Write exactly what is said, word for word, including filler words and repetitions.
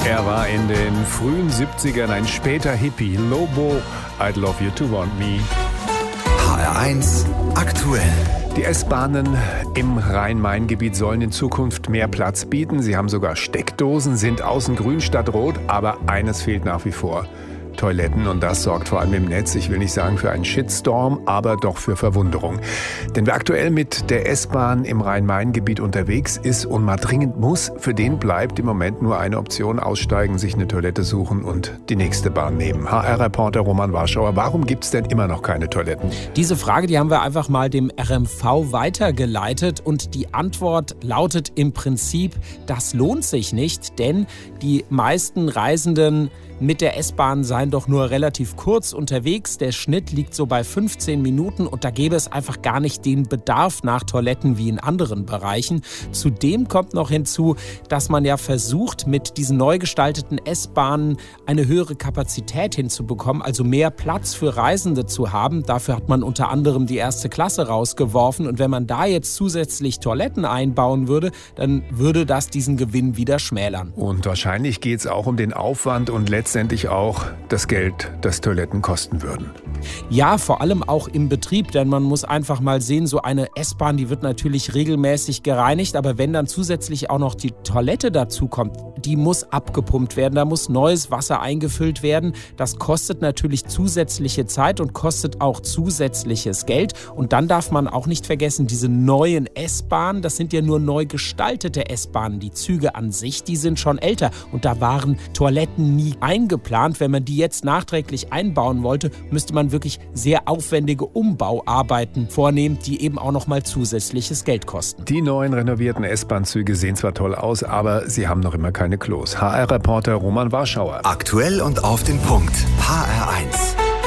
Er war in den frühen siebzigern ein später Hippie. Lobo, I'd Love You to Want Me. H R eins aktuell. Die S-Bahnen im Rhein-Main-Gebiet sollen in Zukunft mehr Platz bieten. Sie haben sogar Steckdosen, sind außen grün statt rot. Aber eines fehlt nach wie vor: Toiletten. Und das sorgt vor allem im Netz, ich will nicht sagen für einen Shitstorm, aber doch für Verwunderung. Denn wer aktuell mit der S-Bahn im Rhein-Main-Gebiet unterwegs ist und mal dringend muss, für den bleibt im Moment nur eine Option: aussteigen, sich eine Toilette suchen und die nächste Bahn nehmen. H R-Reporter Roman Warschauer, warum gibt es denn immer noch keine Toiletten? Diese Frage, die haben wir einfach mal dem R M V weitergeleitet und die Antwort lautet im Prinzip: Das lohnt sich nicht, denn die meisten Reisenden mit der S-Bahn seien doch nur relativ kurz unterwegs. Der Schnitt liegt so bei fünfzehn Minuten und da gäbe es einfach gar nicht den Bedarf nach Toiletten wie in anderen Bereichen. Zudem kommt noch hinzu, dass man ja versucht, mit diesen neu gestalteten S-Bahnen eine höhere Kapazität hinzubekommen, also mehr Platz für Reisende zu haben. Dafür hat man unter anderem die erste Klasse rausgeworfen und wenn man da jetzt zusätzlich Toiletten einbauen würde, dann würde das diesen Gewinn wieder schmälern. Und wahrscheinlich geht es auch um den Aufwand und letztendlich auch das Geld, das Toiletten kosten würden. Ja, vor allem auch im Betrieb, denn man muss einfach mal sehen, so eine S-Bahn, die wird natürlich regelmäßig gereinigt, aber wenn dann zusätzlich auch noch die Toilette dazu kommt, die muss abgepumpt werden, da muss neues Wasser eingefüllt werden. Das kostet natürlich zusätzliche Zeit und kostet auch zusätzliches Geld. Und dann darf man auch nicht vergessen, diese neuen S-Bahnen, das sind ja nur neu gestaltete S-Bahnen. Die Züge an sich, die sind schon älter und da waren Toiletten nie eingeplant. Wenn man die jetzt nachträglich einbauen wollte, müsste man wirklich sehr aufwendige Umbauarbeiten vornehmen, die eben auch noch mal zusätzliches Geld kosten. Die neuen renovierten S-Bahn-Züge sehen zwar toll aus, aber sie haben noch immer keine Klos. H R-Reporter Roman Warschauer. Aktuell und auf den Punkt. H R eins.